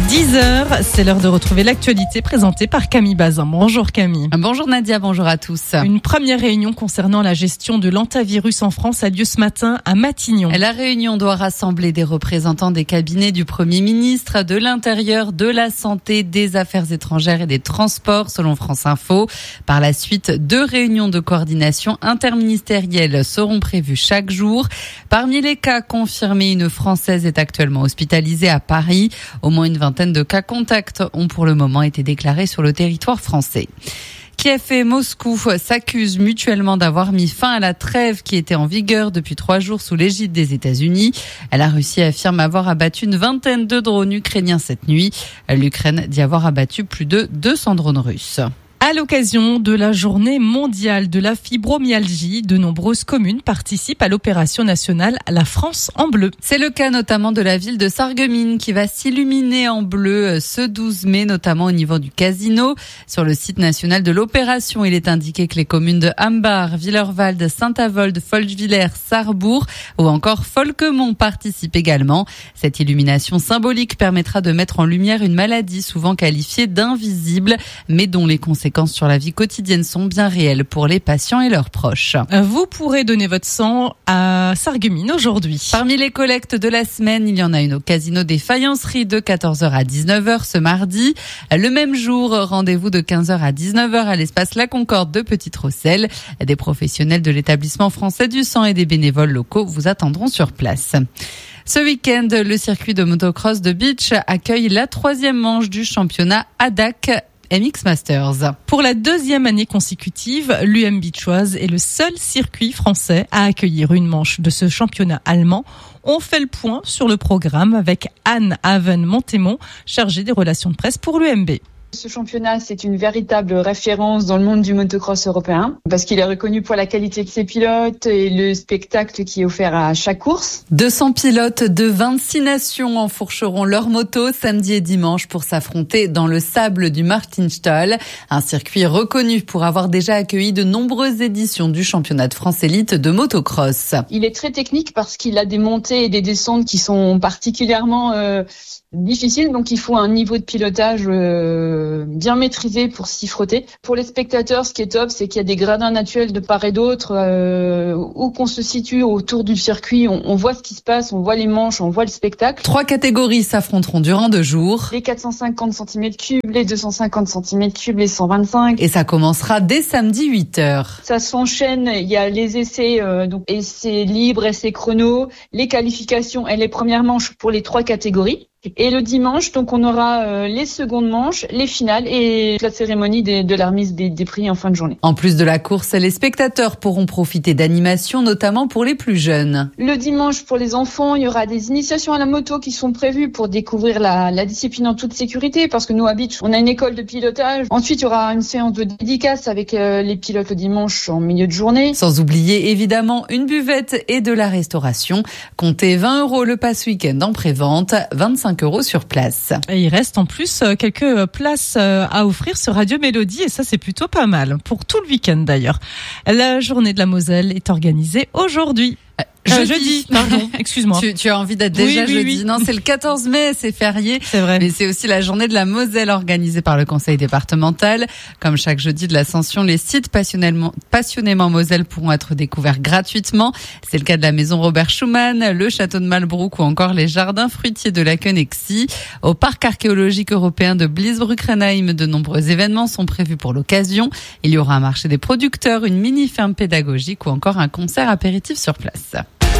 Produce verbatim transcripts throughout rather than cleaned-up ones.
dix heures, c'est l'heure de retrouver l'actualité présentée par Camille Bazin. Bonjour Camille. Bonjour Nadia, bonjour à tous. Une première réunion concernant la gestion de l'hantavirus en France a lieu ce matin à Matignon. La réunion doit rassembler des représentants des cabinets du Premier ministre, de l'Intérieur, de la Santé, des Affaires étrangères et des Transports, selon France Info. Par la suite, deux réunions de coordination interministérielle seront prévues chaque jour. Parmi les cas confirmés, une Française est actuellement hospitalisée à Paris. Au moins une vingtaine de cas contacts ont pour le moment été déclarés sur le territoire français. Kiev et Moscou s'accusent mutuellement d'avoir mis fin à la trêve qui était en vigueur depuis trois jours sous l'égide des États-Unis. La Russie affirme avoir abattu une vingtaine de drones ukrainiens cette nuit. L'Ukraine dit avoir abattu plus de deux cents drones russes. À l'occasion de la journée mondiale de la fibromyalgie, de nombreuses communes participent à l'opération nationale La France en bleu. C'est le cas notamment de la ville de Sarreguemines qui va s'illuminer en bleu ce douze mai, notamment au niveau du casino. Sur le site national de l'opération, il est indiqué que les communes de Hambach, Villerwald, Saint-Avold, Folchwiller, Sarrebourg ou encore Folquemont participent également. Cette illumination symbolique permettra de mettre en lumière une maladie souvent qualifiée d'invisible, mais dont les conséquences sur la vie quotidienne sont bien réelles pour les patients et leurs proches. Vous pourrez donner votre sang à Sarreguemines aujourd'hui. Parmi les collectes de la semaine, il y en a une au Casino des Faïenceries de quatorze heures à dix-neuf heures ce mardi. Le même jour, rendez-vous de quinze heures à dix-neuf heures à l'espace La Concorde de Petite-Rosselle. Des professionnels de l'établissement français du sang et des bénévoles locaux vous attendront sur place. Ce week-end, le circuit de motocross de Beach accueille la troisième manche du championnat A D A C M X Masters. Pour la deuxième année consécutive, l'U M Beachoise est le seul circuit français à accueillir une manche de ce championnat allemand. On fait le point sur le programme avec Anne Haven-Montémont, chargée des relations de presse pour l'U M B. Ce championnat, c'est une véritable référence dans le monde du motocross européen parce qu'il est reconnu pour la qualité de ses pilotes et le spectacle qui est offert à chaque course. deux cents pilotes de vingt-six nations enfourcheront leurs motos samedi et dimanche pour s'affronter dans le sable du Martinstall, un circuit reconnu pour avoir déjà accueilli de nombreuses éditions du championnat de France élite de motocross. Il est très technique parce qu'il a des montées et des descentes qui sont particulièrement euh, difficiles, donc il faut un niveau de pilotage euh, bien maîtrisé pour s'y frotter. Pour les spectateurs, ce qui est top, c'est qu'il y a des gradins naturels de part et d'autre. Euh, où qu'on se situe autour du circuit, on, on voit ce qui se passe, on voit les manches, on voit le spectacle. Trois catégories s'affronteront durant deux jours. Les quatre cent cinquante centimètres cubes, les deux cent cinquante centimètres cubes, les cent vingt-cinq. Et ça commencera dès samedi huit heures. Ça s'enchaîne, il y a les essais, euh, donc essais libres, essais chrono, les qualifications et les premières manches pour les trois catégories. Et le dimanche, donc on aura euh, les secondes manches, les finales et la cérémonie des, de la remise des, des prix en fin de journée. En plus de la course, les spectateurs pourront profiter d'animations, notamment pour les plus jeunes. Le dimanche, pour les enfants, il y aura des initiations à la moto qui sont prévues pour découvrir la, la discipline en toute sécurité, parce que nous, à Beach, on a une école de pilotage. Ensuite, il y aura une séance de dédicace avec euh, les pilotes le dimanche en milieu de journée. Sans oublier, évidemment, une buvette et de la restauration. Comptez vingt euros le pass week-end en pré-vente, vingt-cinq euros sur place. Et il reste en plus quelques places à offrir sur Radio Mélodie et ça c'est plutôt pas mal pour tout le week-end d'ailleurs. La journée de la Moselle est organisée aujourd'hui. Jeudi. Euh, jeudi, pardon, excuse-moi. Tu, tu as envie d'être déjà oui, oui, jeudi. oui. Non, c'est le quatorze mai, c'est férié. C'est vrai. Mais c'est aussi la journée de la Moselle organisée par le conseil départemental. Comme chaque jeudi de l'Ascension, les sites passionnément, passionnément Moselle pourront être découverts gratuitement. C'est le cas de la maison Robert Schumann, le château de Malbrouck ou encore les jardins fruitiers de la Quenexie. Au parc archéologique européen de Bliesbruckenheim, de nombreux événements sont prévus pour l'occasion. Il y aura un marché des producteurs, une mini-ferme pédagogique ou encore un concert apéritif sur place.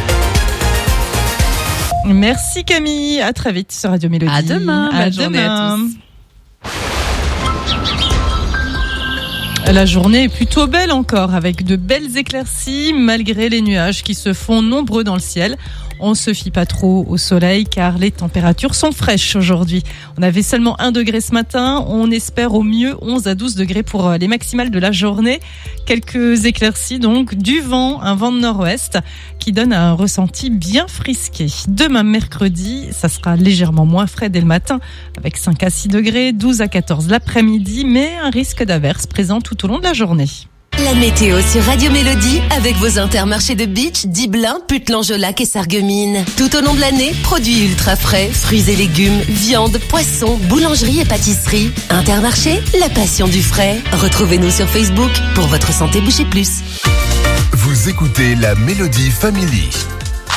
Merci Camille, à très vite sur Radio Mélodie. À demain, à bonne journée à tous. La journée est plutôt belle encore, avec de belles éclaircies malgré les nuages qui se font nombreux dans le ciel. On se fie pas trop au soleil car les températures sont fraîches aujourd'hui. On avait seulement un degré ce matin. On espère au mieux onze à douze degrés pour les maximales de la journée. Quelques éclaircies donc, du vent, un vent de nord-ouest qui donne un ressenti bien frisqué. Demain mercredi, ça sera légèrement moins frais dès le matin avec cinq à six degrés, douze à quatorze l'après-midi, mais un risque d'averse présent tout au long de la journée. La météo sur Radio Mélodie avec vos Intermarchés de Beach, Diblin, Putlan-Jolac et Sarreguemines. Tout au long de l'année, produits ultra frais, fruits et légumes, viande, poissons, boulangerie et pâtisserie. Intermarché, la passion du frais. Retrouvez-nous sur Facebook pour votre santé bouger plus. Vous écoutez la Mélodie Family.